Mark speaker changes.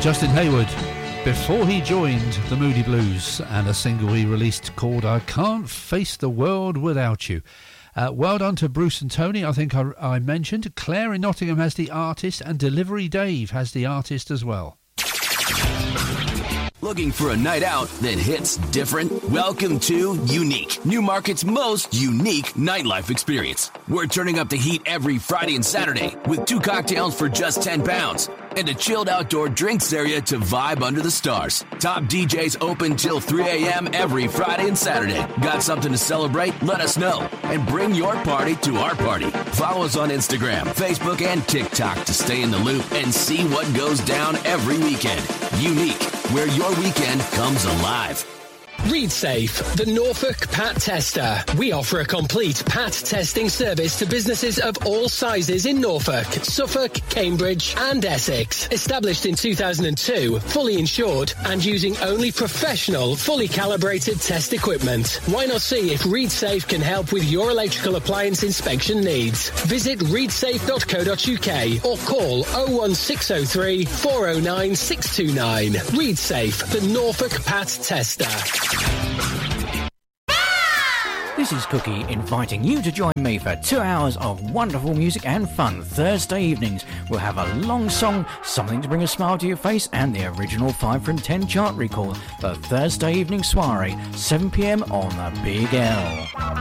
Speaker 1: Justin Hayward, before he joined the Moody Blues, and a single he released called I Can't Face the World Without You. Well done to Bruce and Tony, I think I mentioned. Claire in Nottingham has the artist, and Delivery Dave has the artist as well.
Speaker 2: Looking for a night out that hits different? Welcome to Unique, Newmarket's most unique nightlife experience. We're turning up the heat every Friday and Saturday with 2 cocktails for just £10 and a chilled outdoor drinks area to vibe under the stars. Top DJs open till 3 a.m. every Friday and Saturday. Got something to celebrate? Let us know and bring your party to our party. Follow us on Instagram, Facebook, and TikTok to stay in the loop and see what goes down every weekend. Unique, where your weekend comes alive.
Speaker 3: ReadSafe, the Norfolk Pat Tester. We offer a complete Pat testing service to businesses of all sizes in Norfolk, Suffolk, Cambridge and Essex. Established in 2002, fully insured and using only professional, fully calibrated test equipment. Why not see if ReadSafe can help with your electrical appliance inspection needs? Visit readsafe.co.uk or call 01603 409 629. ReadSafe, the Norfolk Pat Tester.
Speaker 4: This is Cookie inviting you to join me for 2 hours of wonderful music and fun. Thursday evenings we'll have a long song, something to bring a smile to your face, and the original 5 from 10 chart recall. The Thursday evening soiree, 7 p.m. on the Big L.